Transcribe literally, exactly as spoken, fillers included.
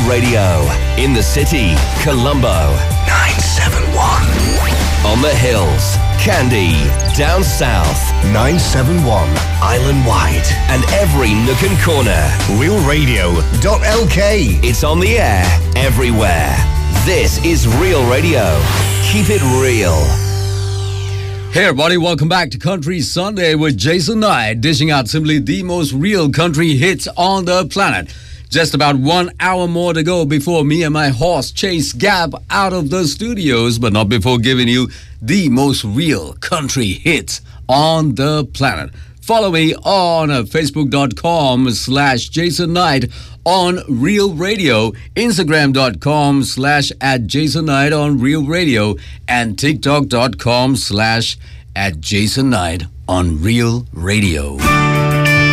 Radio. In the city, Colombo, nine seven one. On the hills, Kandy. Down south, nine seven one. Island wide. And every nook and corner, real radio dot L K. It's on the air everywhere. This is Real Radio. Keep it real. Hey everybody, welcome back to Country Sunday with Jason Knight, dishing out simply the most real country hits on the planet. Just about one hour more to go before me and my horse chase Gab out of the studios, but not before giving you the most real country hits on the planet. Follow me on Facebook.com slash Jason Knight on Real Radio, Instagram.com slash at Jason Knight on Real Radio, and TikTok.com slash at Jason Knight on Real Radio.